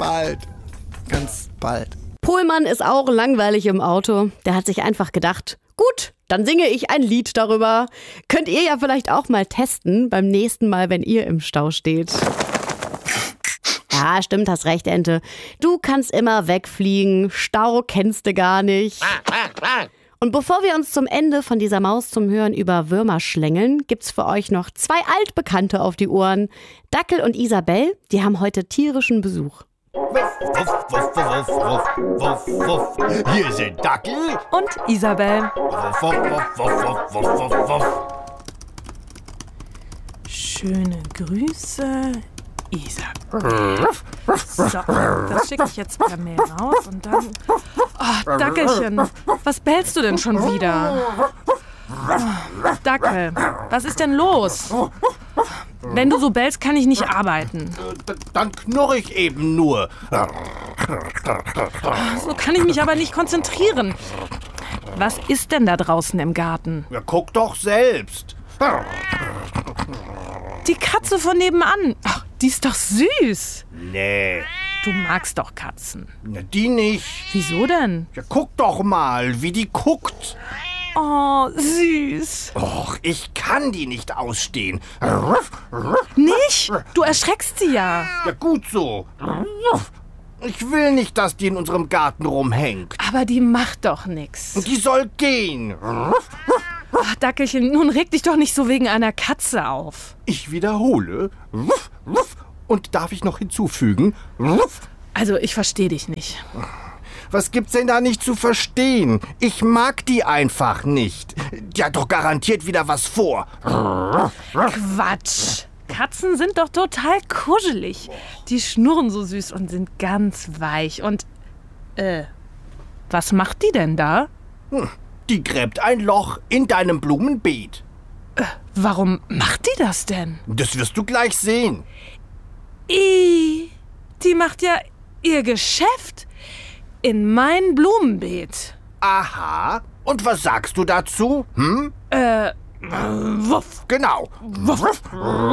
bald. Ganz bald. Pohlmann ist auch langweilig im Auto. Der hat sich einfach gedacht, gut, dann singe ich ein Lied darüber. Könnt ihr ja vielleicht auch mal testen beim nächsten Mal, wenn ihr im Stau steht. Ja, stimmt, hast recht, Ente. Du kannst immer wegfliegen. Stau kennst du gar nicht. Und bevor wir uns zum Ende von dieser Maus zum Hören über Würmer schlängeln, gibt's für euch noch 2 Altbekannte auf die Ohren. Dackel und Isabel, die haben heute tierischen Besuch. Wuff, wuff, wuff, wuff, wuff, wuff. Hier sind Dackel und Isabel. Wuff, wuff, wuff, wuff, wuff, wuff, wuff. Schöne Grüße, Isabel. So, das schicke ich jetzt per Mail raus und dann... Oh, Dackelchen, was bellst du denn schon wieder? Oh, Dackel, was ist denn los? Wenn du so bellst, kann ich nicht arbeiten. Dann knurre ich eben nur. So kann ich mich aber nicht konzentrieren. Was ist denn da draußen im Garten? Ja, guck doch selbst. Die Katze von nebenan. Ach, die ist doch süß. Nee. Du magst doch Katzen. Na, die nicht. Wieso denn? Ja, guck doch mal, wie die guckt. Oh, süß. Och, ich kann die nicht ausstehen. Nicht? Du erschreckst sie ja. Ja, gut so. Ich will nicht, dass die in unserem Garten rumhängt. Aber die macht doch nix. Die soll gehen. Ach, Dackelchen, nun reg dich doch nicht so wegen einer Katze auf. Ich wiederhole. Und darf ich noch hinzufügen? Also, ich verstehe dich nicht. Was gibt's denn da nicht zu verstehen? Ich mag die einfach nicht. Die hat doch garantiert wieder was vor. Quatsch. Katzen sind doch total kuschelig. Die schnurren so süß und sind ganz weich. Und, was macht die denn da? Die gräbt ein Loch in deinem Blumenbeet. Warum macht die das denn? Das wirst du gleich sehen. Die macht ja ihr Geschäft in mein Blumenbeet. Aha. Und was sagst du dazu? Wuff. Genau. Wuff.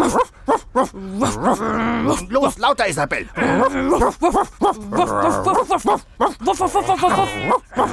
Los, lauter, Isabel. Wuff, wuff, wuff, wuff, wuff, wuff, wuff, wuff, wuff, wuff, wuff, wuff.